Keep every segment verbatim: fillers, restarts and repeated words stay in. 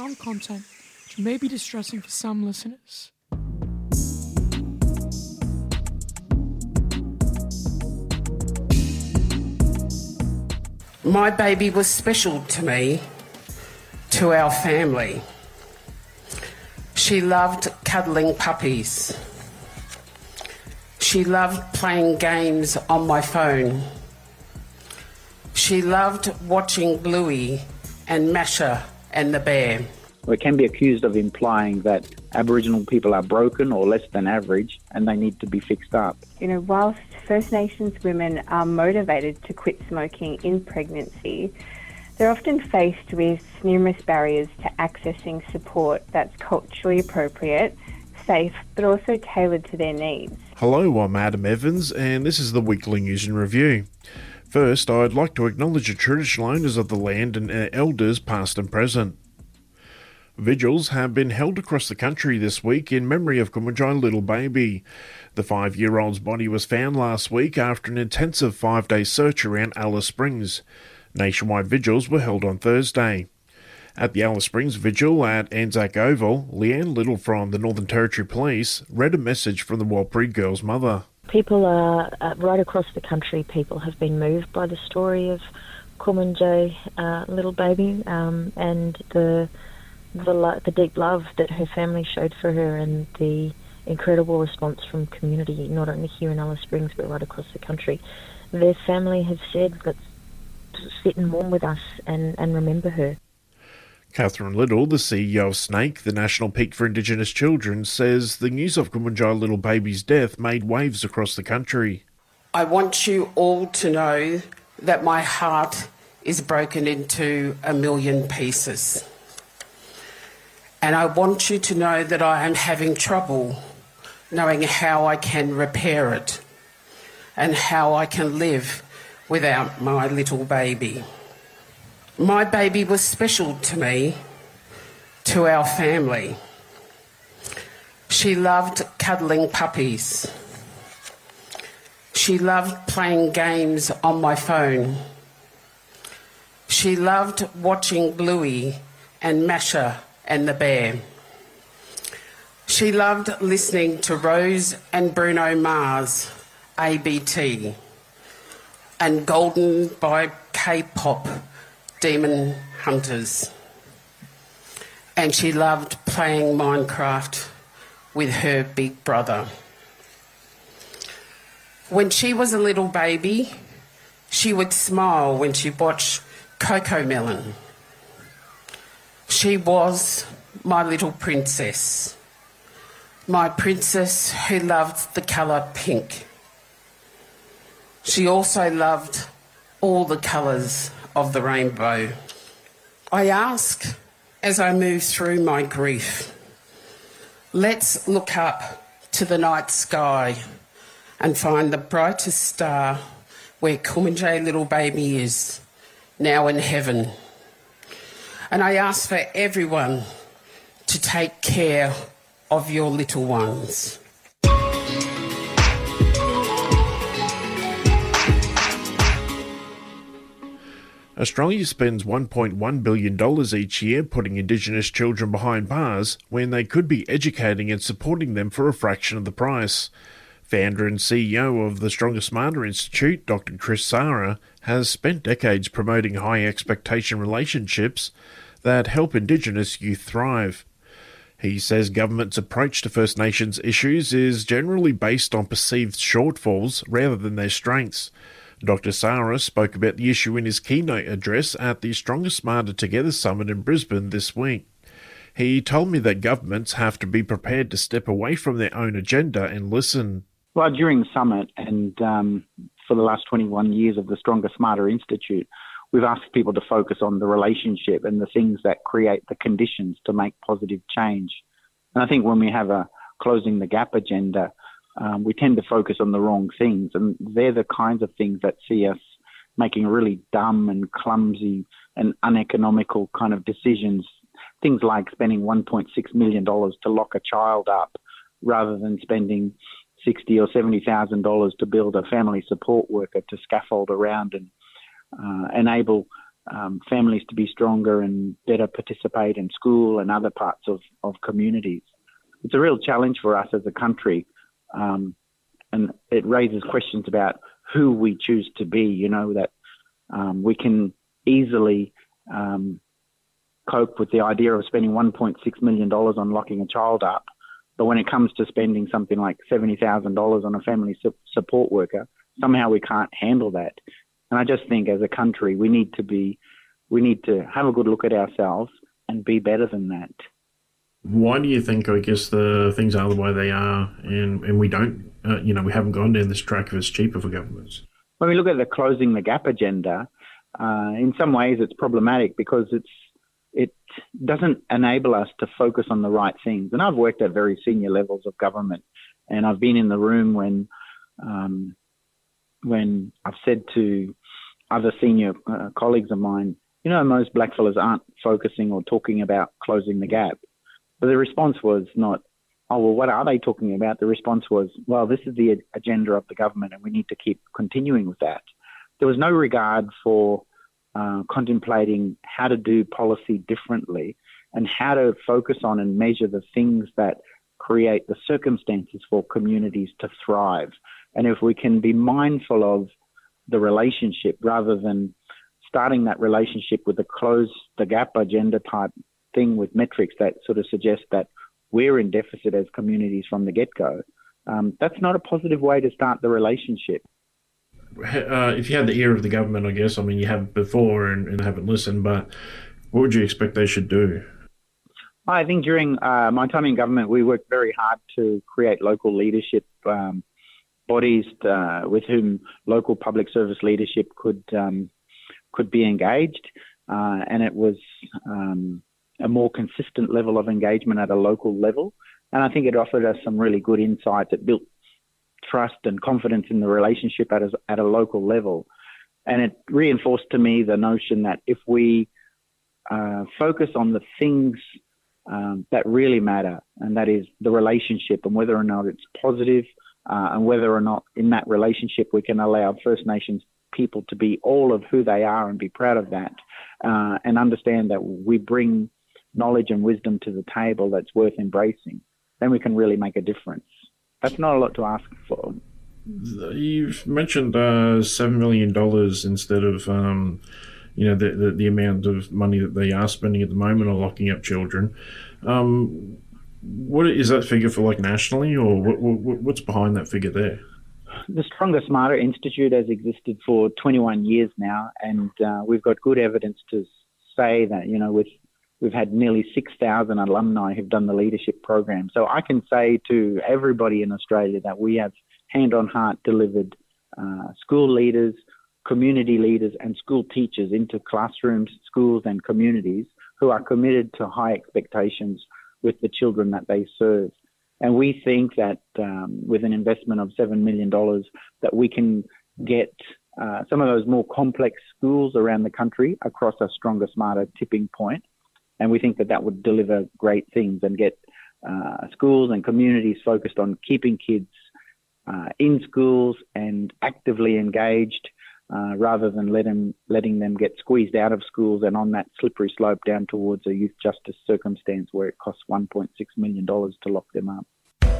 strong content which may be distressing for some listeners. My baby was special to me, to our family. She loved cuddling puppies. She loved playing games on my phone. She loved watching Bluey and Masha and the Bear. We can be accused of implying that Aboriginal people are broken or less than average and they need to be fixed up. You know, whilst First Nations women are motivated to quit smoking in pregnancy, they're often faced with numerous barriers to accessing support that's culturally appropriate, safe, but also tailored to their needs. Hello, I'm Adam Evans, and this is the Weekly News and Review. First, I'd like to acknowledge the traditional owners of the land and our elders past and present. Vigils have been held across the country this week in memory of Kumanjai Little Baby. The five-year-old's body was found last week after an intensive five-day search around Alice Springs. Nationwide vigils were held on Thursday. At the Alice Springs Vigil at Anzac Oval, Leanne Little from the Northern Territory Police read a message from the Warlpiri girl's mother. People are, uh, right across the country, people have been moved by the story of Kumanjai uh, Little Baby um, and the, the lo- the deep love that her family showed for her and the incredible response from community, not only here in Alice Springs but right across the country. Their family have said, let's sit and mourn with us and, and remember her. Catherine Little, the C E O of SNAKE, the National Peak for Indigenous Children, says the news of Kumanjai Little Baby's death made waves across the country. I want you all to know that my heart is broken into a million pieces. And I want you to know that I am having trouble knowing how I can repair it and how I can live without my little baby. My baby was special to me, to our family. She loved cuddling puppies. She loved playing games on my phone. She loved watching Bluey and Masha and the Bear. She loved listening to Rose and Bruno Mars, A B T, and Golden by K-pop, Demon Hunters. And she loved playing Minecraft with her big brother. When she was a little baby, she would smile when she watched Cocomelon. She was my little princess, my princess who loved the colour pink. She also loved all the colours of the rainbow. I ask as I move through my grief, let's look up to the night sky and find the brightest star where Kumanjai Little Baby is, now in heaven. And I ask for everyone to take care of your little ones. Australia spends one point one billion dollars each year putting Indigenous children behind bars when they could be educating and supporting them for a fraction of the price. Founder and C E O of the Stronger Smarter Institute, Doctor Chris Sara, has spent decades promoting high expectation relationships that help Indigenous youth thrive. He says government's approach to First Nations issues is generally based on perceived shortfalls rather than their strengths. Doctor Sara spoke about the issue in his keynote address at the Stronger Smarter Together Summit in Brisbane this week. He told me that governments have to be prepared to step away from their own agenda and listen. Well, during the summit and um, for the last twenty-one years of the Stronger Smarter Institute, we've asked people to focus on the relationship and the things that create the conditions to make positive change. And I think when we have a closing the gap agenda, um, we tend to focus on the wrong things. And they're the kinds of things that see us making really dumb and clumsy and uneconomical kind of decisions. Things like spending one point six million dollars to lock a child up rather than spending sixty thousand dollars or seventy thousand dollars to build a family support worker to scaffold around and uh, enable um, families to be stronger and better participate in school and other parts of, of communities. It's a real challenge for us as a country, um, and it raises questions about who we choose to be, you know, that um, we can easily um, cope with the idea of spending one point six million dollars on locking a child up, but when it comes to spending something like seventy thousand dollars on a family su- support worker, somehow we can't handle that. And I just think as a country, we need to be, we need to have a good look at ourselves and be better than that. Why do you think, I guess, the things are the way they are, and, and we don't, uh, you know, we haven't gone down this track of it's cheaper for governments? When we look at the closing the gap agenda, uh, in some ways it's problematic because it's it doesn't enable us to focus on the right things. And I've worked at very senior levels of government, and I've been in the room when um, when I've said to other senior uh, colleagues of mine, you know, most blackfellas aren't focusing or talking about closing the gap. But the response was not, oh, well, what are they talking about? The response was, well, this is the agenda of the government and we need to keep continuing with that. There was no regard for uh, contemplating how to do policy differently and how to focus on and measure the things that create the circumstances for communities to thrive. And if we can be mindful of the relationship rather than starting that relationship with a close the gap agenda type thing with metrics that sort of suggest that we're in deficit as communities from the get-go, um, that's not a positive way to start the relationship. Uh, if you had the ear of the government, I guess, I mean, you have before and, and haven't listened, but what would you expect they should do? I think during uh, my time in government, we worked very hard to create local leadership um, bodies uh, with whom local public service leadership could um, could be engaged, uh, and it was um, a more consistent level of engagement at a local level. And I think it offered us some really good insights. It built trust and confidence in the relationship at a, at a local level. And it reinforced to me the notion that if we uh, focus on the things um, that really matter, and that is the relationship and whether or not it's positive, uh, and whether or not in that relationship we can allow First Nations people to be all of who they are and be proud of that, uh, and understand that we bring knowledge and wisdom to the table that's worth embracing, then we can really make a difference. That's not a lot to ask for. You've mentioned uh, seven million dollars instead of, um, you know, the, the the amount of money that they are spending at the moment on locking up children. Um, what is that figure for, like, nationally, or what, what, what's behind that figure there? The Stronger Smarter Institute has existed for twenty-one years now, and uh, we've got good evidence to say that, you know, with we've had nearly six thousand alumni who've done the leadership program. So I can say to everybody in Australia that we have hand on heart delivered uh, school leaders, community leaders and school teachers into classrooms, schools and communities who are committed to high expectations with the children that they serve. And we think that um, with an investment of seven million dollars that we can get uh, some of those more complex schools around the country across a Stronger Smarter tipping point. And we think that that would deliver great things and get uh, schools and communities focused on keeping kids uh, in schools and actively engaged uh, rather than let them, letting them get squeezed out of schools and on that slippery slope down towards a youth justice circumstance where it costs one point six million dollars to lock them up.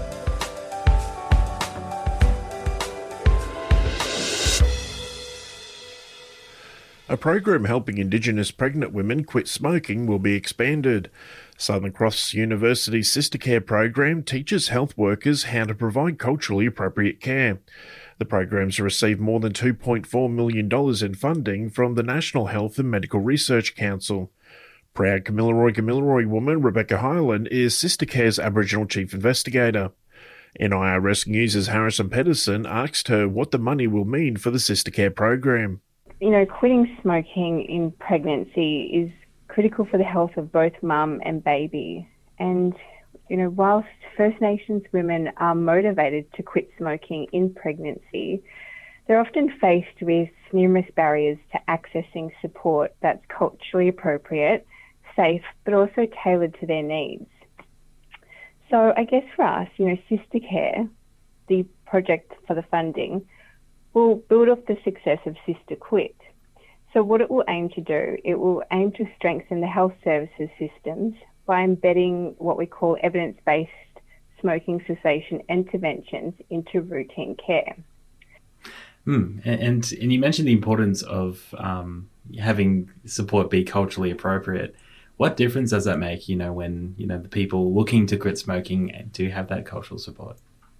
A program helping Indigenous pregnant women quit smoking will be expanded. Southern Cross University's Sister Care program teaches health workers how to provide culturally appropriate care. The program's received more than two point four million dollars in funding from the National Health and Medical Research Council. Proud Kamilaroi Kamilaroi woman Rebecca Hyland is Sister Care's Aboriginal Chief Investigator. N I R S News' Harrison Pedersen asked her what the money will mean for the Sister Care program. You know, quitting smoking in pregnancy is critical for the health of both mum and baby. And, you know, whilst First Nations women are motivated to quit smoking in pregnancy, they're often faced with numerous barriers to accessing support that's culturally appropriate, safe, but also tailored to their needs. So I guess for us, you know, Sister Care, the project for the funding, will build off the success of Sister Quit. So what it will aim to do, it will aim to strengthen the health services systems by embedding what we call evidence-based smoking cessation interventions into routine care. Mm, and and you mentioned the importance of um, having support be culturally appropriate. What difference does that make, you know, when, you know, the people looking to quit smoking do have that cultural support?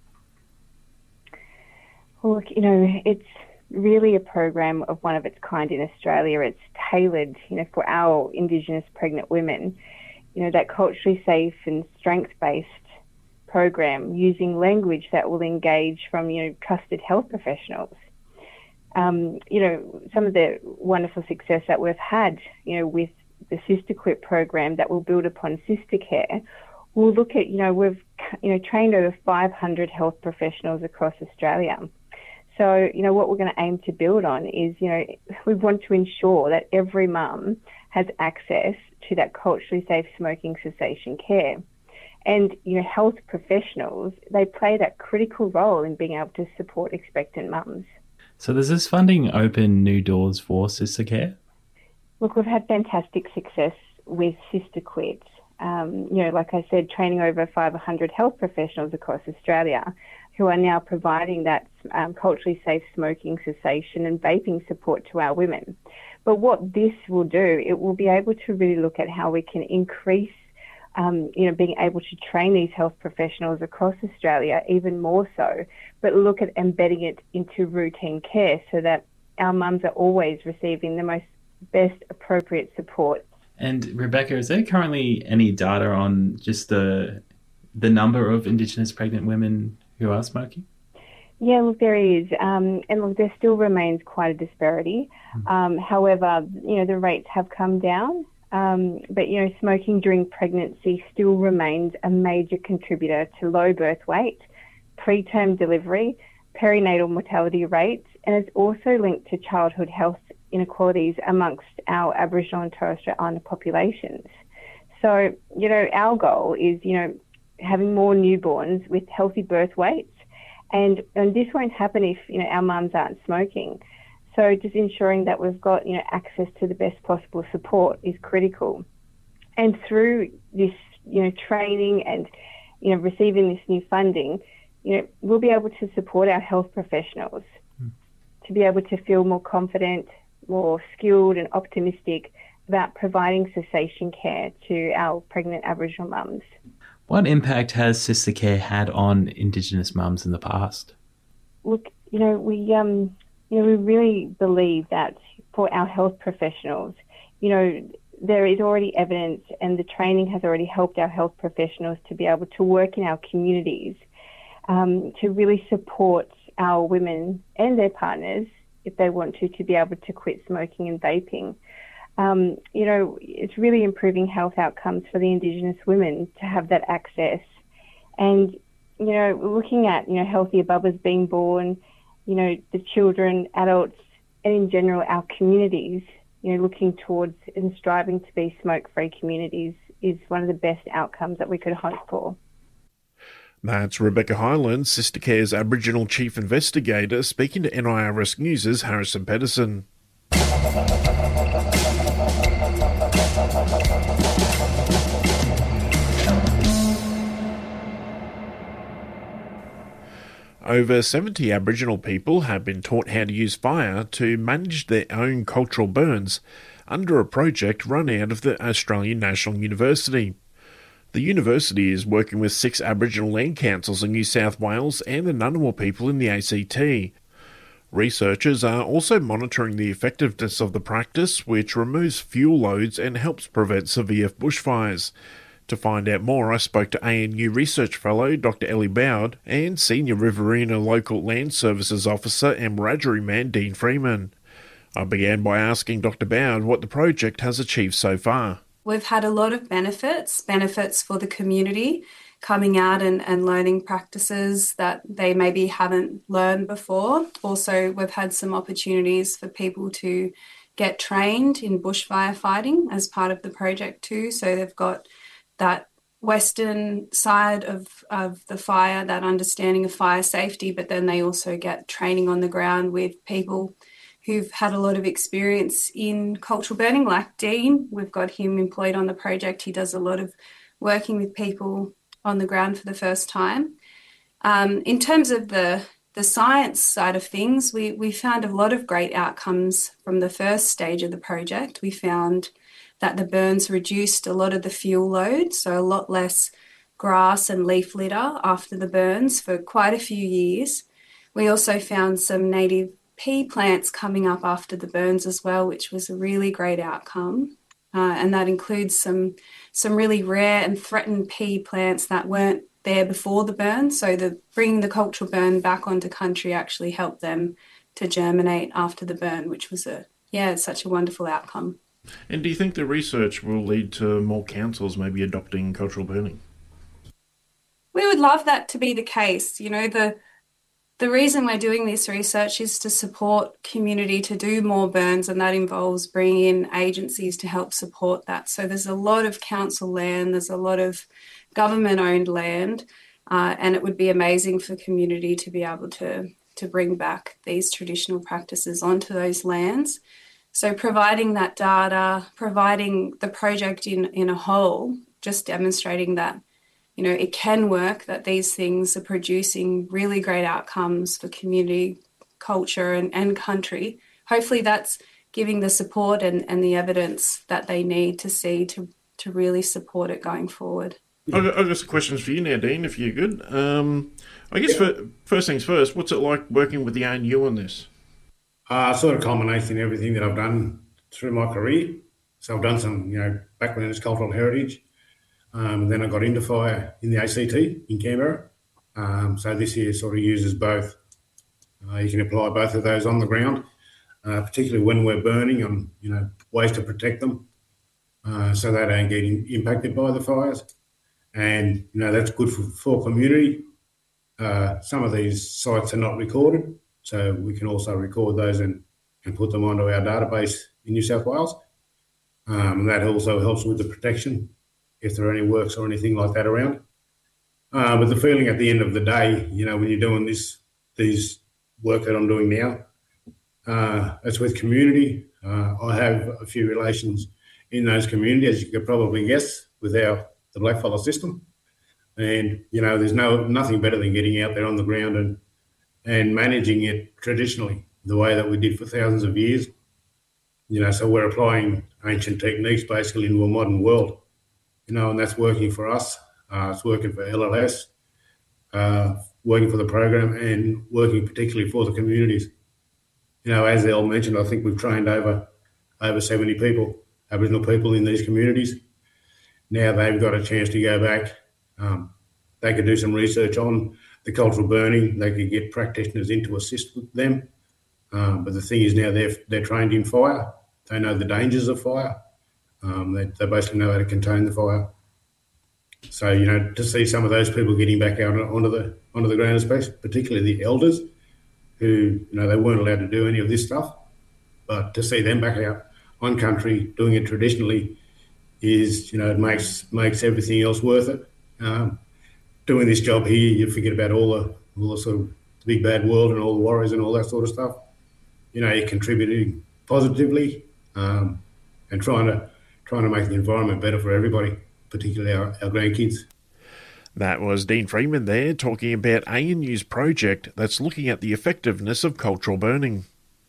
Well, look, you know, it's really a program of one of its kind in Australia. It's tailored, you know, for our Indigenous pregnant women. You know, that culturally safe and strength-based program using language that will engage from, you know, trusted health professionals. Um, you know, some of the wonderful success that we've had, you know, with the Sister Quit program that will build upon Sister Care, we'll look at, you know, we've, you know, trained over five hundred health professionals across Australia. So, you know, what we're going to aim to build on is, you know, we want to ensure that every mum has access to that culturally safe smoking cessation care. And, you know, health professionals, they play that critical role in being able to support expectant mums. So does this funding open new doors for Sister Care? Look, we've had fantastic success with Sister Quit. Um, you know, like I said, training over five hundred health professionals across Australia who are now providing that um, culturally safe smoking cessation and vaping support to our women. But what this will do, it will be able to really look at how we can increase, um, you know, being able to train these health professionals across Australia even more so, but look at embedding it into routine care so that our mums are always receiving the most best appropriate support. And Rebecca, is there currently any data on just the the number of Indigenous pregnant women who are smoking? Yeah, look, there is. Um, and look, there still remains quite a disparity. Mm. Um, however, you know, the rates have come down. Um, but, you know, smoking during pregnancy still remains a major contributor to low birth weight, preterm delivery, perinatal mortality rates, and it's also linked to childhood health inequalities amongst our Aboriginal and Torres Strait Islander populations. So, you know, our goal is, you know, having more newborns with healthy birth weights, and, and this won't happen if, you know, our mums aren't smoking. So just ensuring that we've got, you know, access to the best possible support is critical. And through this, you know, training and, you know, receiving this new funding, you know, we'll be able to support our health professionals mm. to be able to feel more confident, more skilled and optimistic about providing cessation care to our pregnant Aboriginal mums. What impact has Sister Care had on Indigenous mums in the past? Look, you know, we um, you know, we really believe that for our health professionals, you know, there is already evidence and the training has already helped our health professionals to be able to work in our communities um, to really support our women and their partners, if they want to, to be able to quit smoking and vaping. Um, you know, it's really improving health outcomes for the Indigenous women to have that access. And, you know, looking at, you know, healthier bubbas being born, you know, the children, adults, and in general our communities, you know, looking towards and striving to be smoke-free communities is one of the best outcomes that we could hope for. That's Rebecca Hyland, Sister Care's Aboriginal Chief Investigator, speaking to N I R S News' Harrison Pedersen. Over seventy Aboriginal people have been taught how to use fire to manage their own cultural burns under a project run out of the Australian National University. The university is working with six Aboriginal land councils in New South Wales and the Ngunnawal people in the A C T. Researchers are also monitoring the effectiveness of the practice, which removes fuel loads and helps prevent severe bushfires. To find out more, I spoke to A N U Research Fellow Doctor Ellie Bowd and Senior Riverina Local Land Services Officer and Wiradjuri man Dean Freeman. I began by asking Doctor Bowd what the project has achieved so far. We've had a lot of benefits, benefits for the community, coming out and, and learning practices that they maybe haven't learned before. Also, we've had some opportunities for people to get trained in bushfire fighting as part of the project too. So they've got that western side of, of the fire, that understanding of fire safety, but then they also get training on the ground with people who've had a lot of experience in cultural burning, like Dean. We've got him employed on the project. He does a lot of working with people on the ground for the first time. Um, in terms of the the science side of things, we, we found a lot of great outcomes from the first stage of the project. We found that the burns reduced a lot of the fuel load, so a lot less grass and leaf litter after the burns for quite a few years. We also found some native pea plants coming up after the burns as well, which was a really great outcome. Uh, and that includes some, some really rare and threatened pea plants that weren't there before the burn. So the bringing the cultural burn back onto country actually helped them to germinate after the burn, which was a, yeah, such a wonderful outcome. And do you think the research will lead to more councils maybe adopting cultural burning? We would love that to be the case. You know, the the reason we're doing this research is to support community to do more burns, and that involves bringing in agencies to help support that. So there's a lot of council land, there's a lot of government-owned land, uh, and it would be amazing for community to be able to, to bring back these traditional practices onto those lands. So providing that data, providing the project in, in a whole, just demonstrating that, you know, it can work, that these things are producing really great outcomes for community, culture and, and country. Hopefully that's giving the support and, and the evidence that they need to see to, to really support it going forward. I've got, I've got some questions for you now, Dean, if you're good. Um, I guess for, first things first, what's it like working with the A N U on this? Uh, sort of culminating everything that I've done through my career. So I've done some, you know, background as cultural heritage. Um, then I got into fire in the A C T in Canberra. Um, so this year sort of uses both. Uh, you can apply both of those on the ground, uh, particularly when we're burning on, you know, ways to protect them uh, so they don't get in, impacted by the fires. And, you know, that's good for, for community. Uh, some of these sites are not recorded, so we can also record those and, and put them onto our database in New South Wales. Um, and that also helps with the protection if there are any works or anything like that around. Uh, but the feeling at the end of the day, you know, when you're doing this, these work that I'm doing now, uh, it's with community. Uh, I have a few relations in those communities, as you could probably guess, with our the blackfella system. And, you know, there's no nothing better than getting out there on the ground and and managing it traditionally, the way that we did for thousands of years. You know, so we're applying ancient techniques basically into a modern world. You know, and that's working for us. Uh, it's working for L L S, uh, working for the program, and working particularly for the communities. You know, as Elle mentioned, I think we've trained over over seventy people, Aboriginal people in these communities. Now they've got a chance to go back. Um, they could do some research on the cultural burning. They could get practitioners in to assist with them. Um, but the thing is now they're they're trained in fire. They know the dangers of fire. Um, they, they basically know how to contain the fire. So, you know, to see some of those people getting back out onto the onto the ground space, particularly the elders, who, you know, they weren't allowed to do any of this stuff, but to see them back out on country doing it traditionally is, you know, it makes makes everything else worth it. Um, doing this job here, you forget about all the all the sort of big bad world and all the worries and all that sort of stuff. You know, you're contributing positively um, and trying to trying to make the environment better for everybody, particularly our, our grandkids. That was Dean Freeman there talking about A N U's project that's looking at the effectiveness of cultural burning.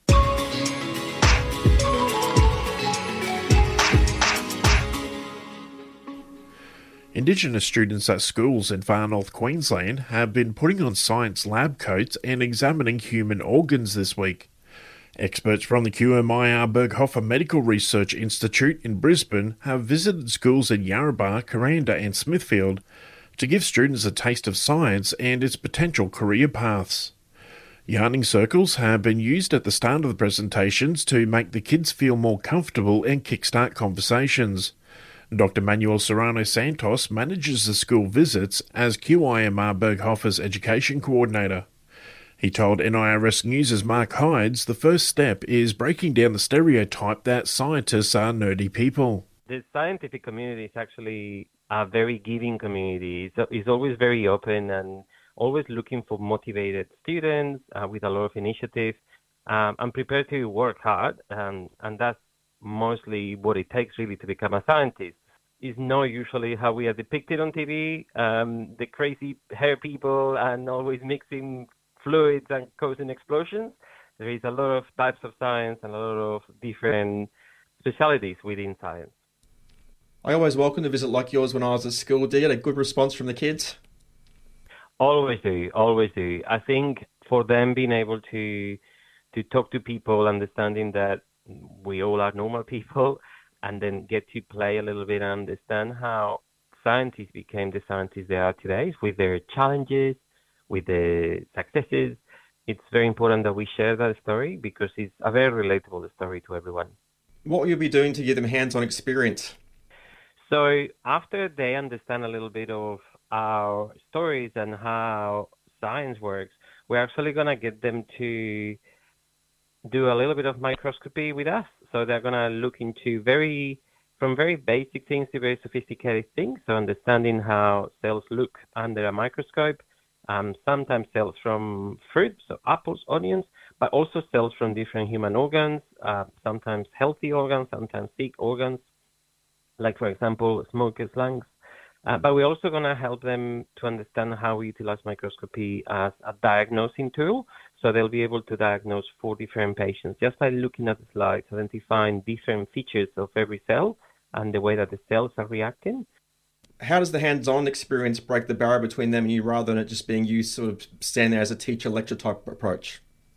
Indigenous students at schools in far north Queensland have been putting on science lab coats and examining human organs this week. Experts from the Q M I R Berghofer Medical Research Institute in Brisbane have visited schools in Yarrabah, Kuranda and Smithfield to give students a taste of science and its potential career paths. Yarning circles have been used at the start of the presentations to make the kids feel more comfortable and kickstart conversations. Doctor Manuel Serrano Santos manages the school visits as Q I M R Berghofer's education coordinator. He told N I R S News' Mark Hydes the first step is breaking down the stereotype that scientists are nerdy people. The scientific community is actually a very giving community. It's, it's always very open and always looking for motivated students uh, with a lot of initiative. um, and prepared to work hard, um, and that's mostly what it takes really to become a scientist. Is not usually how we are depicted on T V, um, the crazy hair people and always mixing fluids and causing explosions. There is a lot of types of science and a lot of different specialities within science. I always welcome a visit like yours when I was at school. Do you get a good response from the kids? Always do, always do. I think for them being able to to talk to people, understanding that we all are normal people, and then get to play a little bit and understand how scientists became the scientists they are today, with their challenges, with the successes. It's very important that we share that story because it's a very relatable story to everyone. What will you be doing to give them hands-on experience? So after they understand a little bit of our stories and how science works, we're actually going to get them to do a little bit of microscopy with us. So they're going to look into very, from very basic things to very sophisticated things. So understanding how cells look under a microscope, um, sometimes cells from fruit, so apples, onions, but also cells from different human organs, uh, sometimes healthy organs, sometimes sick organs, like, for example, smokers' lungs. Uh, but we're also going to help them to understand how we utilize microscopy as a diagnosing tool. So they'll be able to diagnose four different patients just by looking at the slides, identifying different features of every cell and the way that the cells are reacting. How does the hands-on experience break the barrier between them and you rather than it just being used sort of standing there as a teacher-lecture type approach?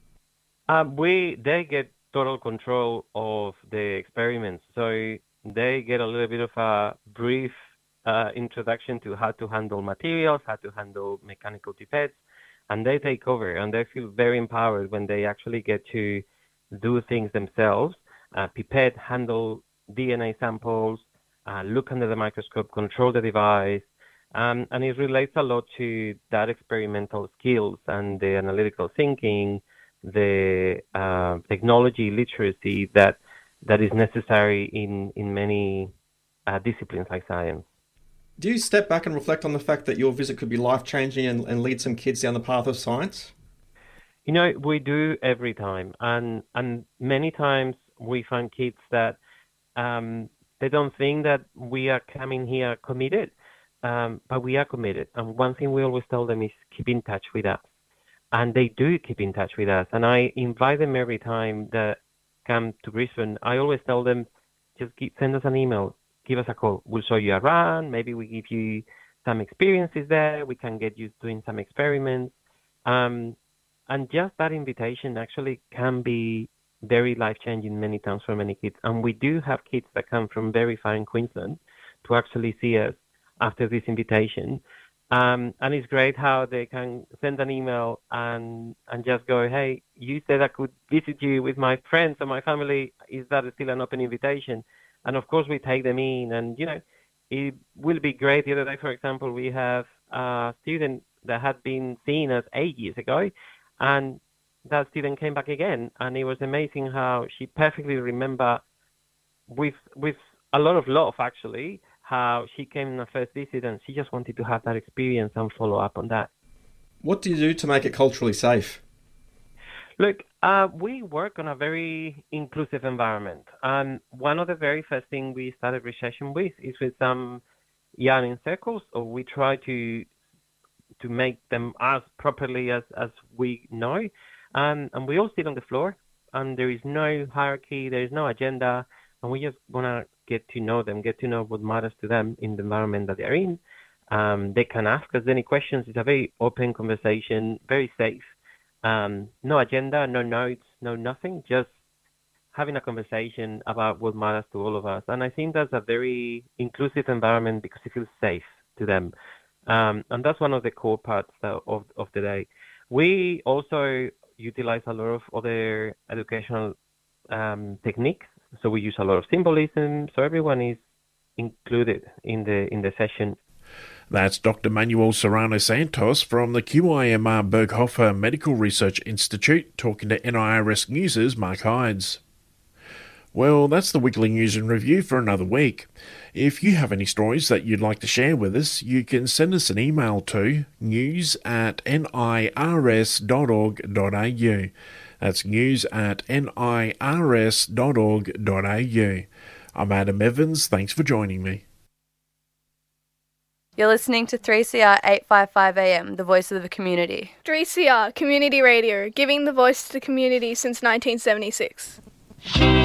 Um, we They get total control of the experiments. So they get a little bit of a brief uh, introduction to how to handle materials, how to handle mechanical pipettes, and they take over, and they feel very empowered when they actually get to do things themselves, uh, pipette, handle D N A samples, uh, look under the microscope, control the device, um, and it relates a lot to that experimental skills and the analytical thinking, the uh, technology literacy that that is necessary in, in many uh, disciplines like science. Do you step back and reflect on the fact that your visit could be life-changing and, and lead some kids down the path of science? You know, we do every time. And and many times we find kids that um, they don't think that we are coming here committed, um, but we are committed. And one thing we always tell them is keep in touch with us. And they do keep in touch with us. And I invite them every time that come to Brisbane. I always tell them, just keep, send us an email. Give us a call. We'll show you around. Maybe we give you some experiences there. We can get you doing some experiments. Um, and just that invitation actually can be very life-changing many times for many kids. And we do have kids that come from very far in Queensland to actually see us after this invitation. Um, and it's great how they can send an email and and just go, hey, you said I could visit you with my friends or my family. Is that still an open invitation? And of course, we take them in, and, you know, it will be great. The other day, for example, we have a student that had been seen us eight years ago, and that student came back again. And it was amazing how she perfectly remembered, with with a lot of love, actually, how she came on her first visit, and she just wanted to have that experience and follow up on that. What do you do to make it culturally safe? Look, uh, we work on a very inclusive environment. And one of the very first things we started researching with is with some yarning circles, or we try to to make them as properly as, as we know. Um, and we all sit on the floor, and there is no hierarchy, there is no agenda, and we just want to get to know them, get to know what matters to them in the environment that they're in. Um, they can ask us any questions. It's a very open conversation, very safe. Um, no agenda, no notes, no nothing, just having a conversation about what matters to all of us. And I think that's a very inclusive environment because it feels safe to them. Um, and that's one of the core parts of, of the day. We also utilize a lot of other educational um, techniques. So we use a lot of symbolism. So everyone is included in the in the session. That's Doctor Manuel Serrano Santos from the Q I M R Berghofer Medical Research Institute talking to N I R S News' Mark Hydes. Well, that's the weekly news and review for another week. If you have any stories that you'd like to share with us, you can send us an email to news at nirs dot org dot a u. That's news at nirs dot org dot a u. I'm Adam Evans. Thanks for joining me. You're listening to three C R eight fifty-five A M, the voice of the community. three C R, Community Radio, giving the voice to the community since nineteen seventy-six.